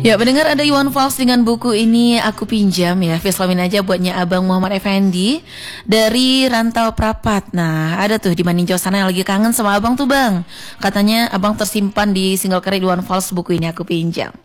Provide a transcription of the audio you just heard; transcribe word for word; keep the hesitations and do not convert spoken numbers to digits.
Ya, mendengar ada Iwan Fals dengan buku ini aku pinjam ya. Fislamin aja buatnya Abang Muhammad Effendi dari Rantau Prapat. Nah, ada tuh di Maninjau sana yang lagi kangen sama Abang tuh Bang. Katanya Abang tersimpan di single karya Iwan Fals buku ini aku pinjam.